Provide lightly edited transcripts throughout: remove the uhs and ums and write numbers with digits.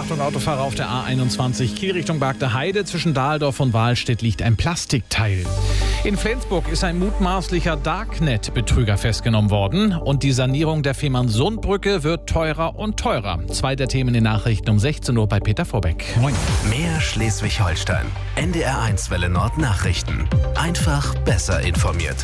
Achtung, Autofahrer auf der A21 Kiel Richtung Bargter Heide. Zwischen Dahldorf und Wahlstedt liegt ein Plastikteil. In Flensburg ist ein mutmaßlicher Darknet-Betrüger festgenommen worden. Und die Sanierung der Fehmarnsundbrücke wird teurer und teurer. 2 der Themen in den Nachrichten um 16 Uhr bei Peter Vorbeck. Moin. Mehr Schleswig-Holstein. NDR1 Welle Nord Nachrichten. Einfach besser informiert.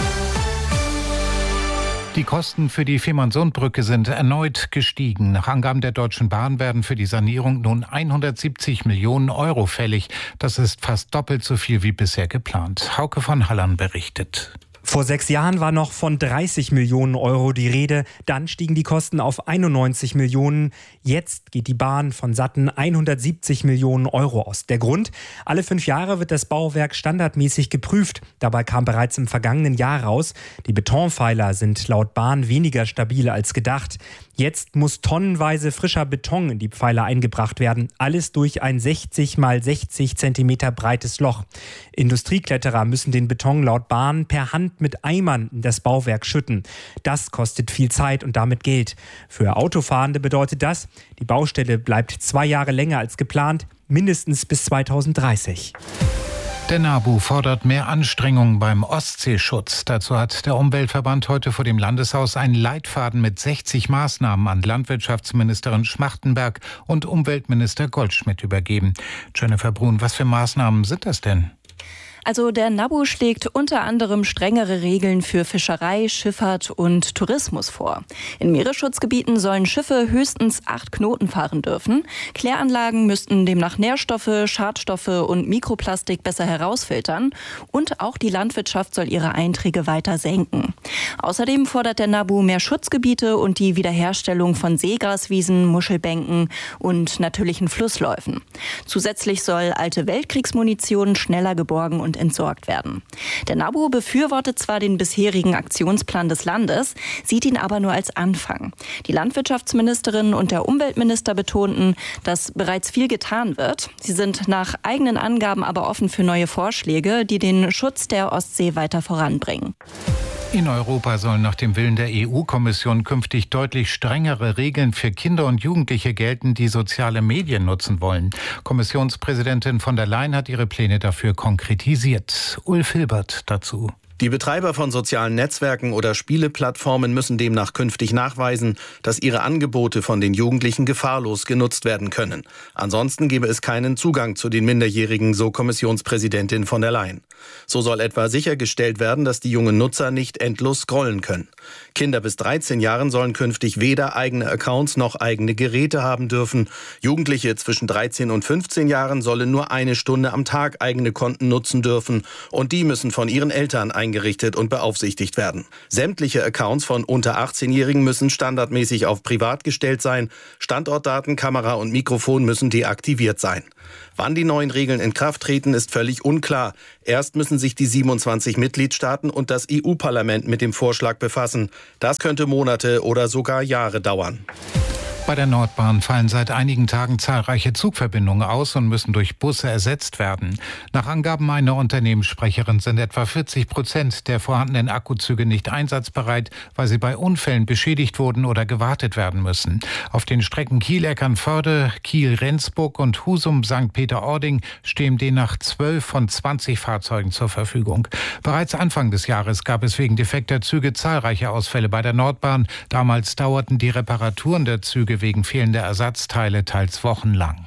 Die Kosten für die Fehmarnsundbrücke sind erneut gestiegen. Nach Angaben der Deutschen Bahn werden für die Sanierung nun 170 Millionen Euro fällig. Das ist fast doppelt so viel wie bisher geplant. Hauke von Hallern berichtet. Vor 6 Jahren war noch von 30 Millionen Euro die Rede. Dann stiegen die Kosten auf 91 Millionen. Jetzt geht die Bahn von satten 170 Millionen Euro aus. Der Grund? Alle 5 Jahre wird das Bauwerk standardmäßig geprüft. Dabei kam bereits im vergangenen Jahr raus, die Betonpfeiler sind laut Bahn weniger stabil als gedacht. Jetzt muss tonnenweise frischer Beton in die Pfeiler eingebracht werden. Alles durch ein 60 mal 60 Zentimeter breites Loch. Industriekletterer müssen den Beton laut Bahn per Hand mit Eimern in das Bauwerk schütten. Das kostet viel Zeit und damit Geld. Für Autofahrende bedeutet das, die Baustelle bleibt 2 Jahre länger als geplant, mindestens bis 2030. Der NABU fordert mehr Anstrengungen beim Ostseeschutz. Dazu hat der Umweltverband heute vor dem Landeshaus einen Leitfaden mit 60 Maßnahmen an Landwirtschaftsministerin Schmachtenberg und Umweltminister Goldschmidt übergeben. Jennifer Brun, was für Maßnahmen sind das denn? Also der NABU schlägt unter anderem strengere Regeln für Fischerei, Schifffahrt und Tourismus vor. In Meeresschutzgebieten sollen Schiffe höchstens 8 Knoten fahren dürfen. Kläranlagen müssten demnach Nährstoffe, Schadstoffe und Mikroplastik besser herausfiltern. Und auch die Landwirtschaft soll ihre Einträge weiter senken. Außerdem fordert der NABU mehr Schutzgebiete und die Wiederherstellung von Seegraswiesen, Muschelbänken und natürlichen Flussläufen. Zusätzlich soll alte Weltkriegsmunition schneller geborgen und entsorgt werden. Der NABU befürwortet zwar den bisherigen Aktionsplan des Landes, sieht ihn aber nur als Anfang. Die Landwirtschaftsministerin und der Umweltminister betonten, dass bereits viel getan wird. Sie sind nach eigenen Angaben aber offen für neue Vorschläge, die den Schutz der Ostsee weiter voranbringen. In Europa sollen nach dem Willen der EU-Kommission künftig deutlich strengere Regeln für Kinder und Jugendliche gelten, die soziale Medien nutzen wollen. Kommissionspräsidentin von der Leyen hat ihre Pläne dafür konkretisiert. Ulf Hilbert dazu. Die Betreiber von sozialen Netzwerken oder Spieleplattformen müssen demnach künftig nachweisen, dass ihre Angebote von den Jugendlichen gefahrlos genutzt werden können. Ansonsten gebe es keinen Zugang zu den Minderjährigen, so Kommissionspräsidentin von der Leyen. So soll etwa sichergestellt werden, dass die jungen Nutzer nicht endlos scrollen können. Kinder bis 13 Jahren sollen künftig weder eigene Accounts noch eigene Geräte haben dürfen. Jugendliche zwischen 13 und 15 Jahren sollen nur 1 Stunde am Tag eigene Konten nutzen dürfen und die müssen von ihren Eltern eingerichtet und beaufsichtigt werden. Sämtliche Accounts von unter 18-Jährigen müssen standardmäßig auf privat gestellt sein. Standortdaten, Kamera und Mikrofon müssen deaktiviert sein. Wann die neuen Regeln in Kraft treten, ist völlig unklar. Erst müssen sich die 27 Mitgliedstaaten und das EU-Parlament mit dem Vorschlag befassen. Das könnte Monate oder sogar Jahre dauern. Bei der Nordbahn fallen seit einigen Tagen zahlreiche Zugverbindungen aus und müssen durch Busse ersetzt werden. Nach Angaben einer Unternehmenssprecherin sind etwa 40% der vorhandenen Akkuzüge nicht einsatzbereit, weil sie bei Unfällen beschädigt wurden oder gewartet werden müssen. Auf den Strecken Kiel-Eckernförde, Kiel-Rendsburg und Husum-St. Peter-Ording stehen demnach 12 von 20 Fahrzeugen zur Verfügung. Bereits Anfang des Jahres gab es wegen defekter Züge zahlreiche Ausfälle bei der Nordbahn. Damals dauerten die Reparaturen der Züge wegen fehlender Ersatzteile teils wochenlang.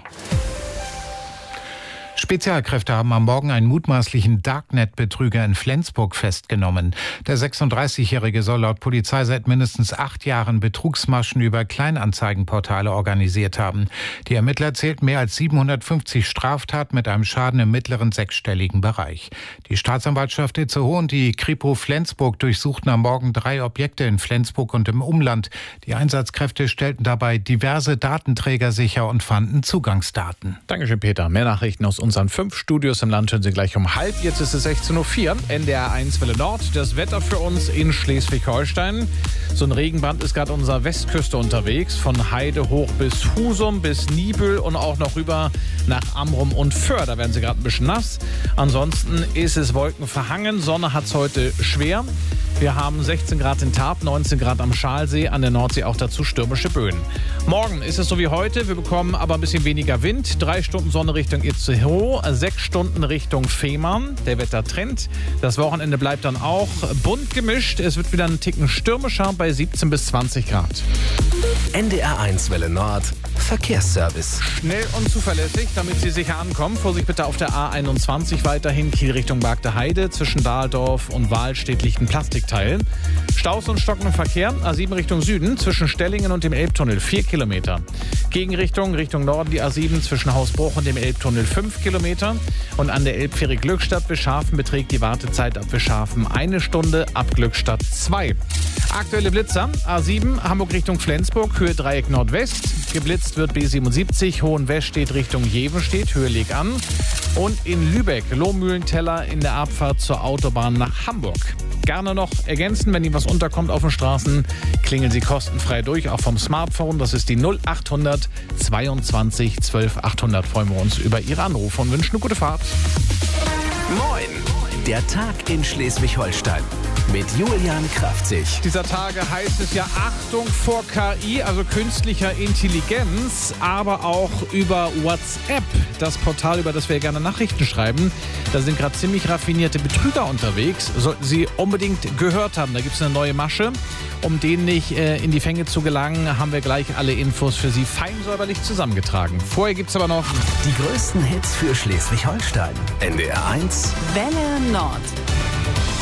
Spezialkräfte haben am Morgen einen mutmaßlichen Darknet-Betrüger in Flensburg festgenommen. Der 36-Jährige soll laut Polizei seit mindestens 8 Jahren Betrugsmaschen über Kleinanzeigenportale organisiert haben. Die Ermittler zählten mehr als 750 Straftaten mit einem Schaden im mittleren 6-stelligen Bereich. Die Staatsanwaltschaft Itzehoe und die Kripo Flensburg durchsuchten am Morgen 3 Objekte in Flensburg und im Umland. Die Einsatzkräfte stellten dabei diverse Datenträger sicher und fanden Zugangsdaten. Dankeschön, Peter. Mehr Nachrichten aus unseren 5 Studios im Land hören Sie gleich um 12:30. Jetzt ist es 16:04 Uhr. NDR1 Welle Nord. Das Wetter für uns in Schleswig-Holstein. So ein Regenband ist gerade unserer Westküste unterwegs. Von Heide hoch bis Husum, bis Niebüll und auch noch rüber nach Amrum und Föhr. Da werden Sie gerade ein bisschen nass. Ansonsten ist es wolkenverhangen. Sonne hat es heute schwer. Wir haben 16 Grad in Tarp, 19 Grad am Schalsee, an der Nordsee auch dazu stürmische Böen. Morgen ist es so wie heute, wir bekommen aber ein bisschen weniger Wind. 3 Stunden Sonne Richtung Itzehoe, 6 Stunden Richtung Fehmarn. Der Wettertrend. Das Wochenende bleibt dann auch bunt gemischt. Es wird wieder einen Ticken stürmischer bei 17 bis 20 Grad. NDR1 Welle Nord, Verkehrsservice. Schnell und zuverlässig, damit Sie sicher ankommen. Vorsicht bitte auf der A21 weiterhin, Kiel Richtung Bagde Heide. Zwischen Dahldorf und Wahlstedt liegt ein Plastikteil. Staus und stockender Verkehr, A7 Richtung Süden, zwischen Stellingen und dem Elbtunnel 4 Kilometer. Gegenrichtung, Richtung Norden die A7 zwischen Hausbruch und dem Elbtunnel 5 Kilometer. Und an der Elbfähre Glückstadt Wischhafen beträgt die Wartezeit ab Wischhafen 1 Stunde, ab Glückstadt 2. Aktuelle Blitzer, A7 Hamburg Richtung Flensburg, Höhe Dreieck Nordwest. Geblitzt wird B77, Hohenwestedt Richtung Jevenstedt, Höhe Leg an. Und in Lübeck, Lohmühlenteller in der Abfahrt zur Autobahn nach Hamburg. Gerne noch ergänzen, wenn Ihnen was unterkommt auf den Straßen, klingeln Sie kostenfrei durch, auch vom Smartphone. Das ist die 0800 22 12 800. Freuen wir uns über Ihre Anrufe und wünschen eine gute Fahrt. Moin! Der Tag in Schleswig-Holstein mit Julian Kraftzig. Dieser Tage heißt es ja Achtung vor KI, also künstlicher Intelligenz, aber auch über WhatsApp, das Portal, über das wir gerne Nachrichten schreiben. Da sind gerade ziemlich raffinierte Betrüger unterwegs. Sollten Sie unbedingt gehört haben. Da gibt es eine neue Masche. Um denen nicht in die Fänge zu gelangen, haben wir gleich alle Infos für Sie fein säuberlich zusammengetragen. Vorher gibt es aber noch Die größten Hits für Schleswig-Holstein. NDR1 Welle Nord.